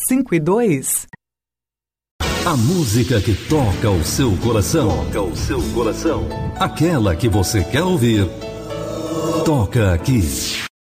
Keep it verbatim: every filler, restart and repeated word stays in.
cinco e dois. A música que toca o seu coração. Toca o seu coração. Aquela que você quer ouvir. Toca aqui.